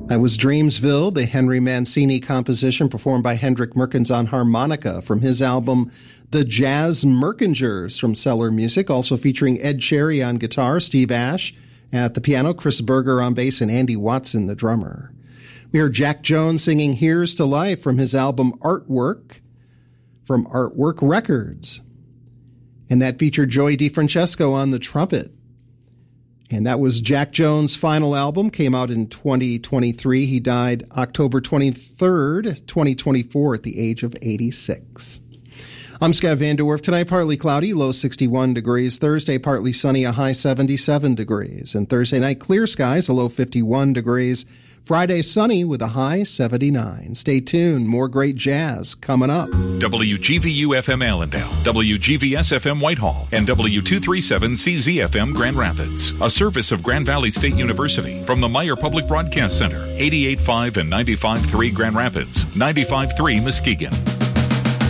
That was Dreamsville, the Henry Mancini composition performed by Hendrik Merkens on harmonica from his album The Jazz Merkingers from Cellar Music, also featuring Ed Cherry on guitar, Steve Ash at the piano, Chris Berger on bass, and Andy Watson, the drummer. We heard Jack Jones singing Here's to Life from his album Artwork from Artwork Records. And that featured Joey DeFrancesco on the trumpet. And that was Jack Jones' final album, came out in 2023. He died October 23rd, 2024 at the age of 86. I'm Scott Van Der Werf. Tonight, partly cloudy, low 61 degrees. Thursday, partly sunny, a high 77 degrees. And Thursday night, clear skies, a low 51 degrees. Friday, sunny with a high 79. Stay tuned. More great jazz coming up. WGVU-FM Allendale, WGVS-FM Whitehall, and W237-CZ-FM Grand Rapids. A service of Grand Valley State University from the Meyer Public Broadcast Center. 88.5 and 95.3 Grand Rapids, 95.3 Muskegon.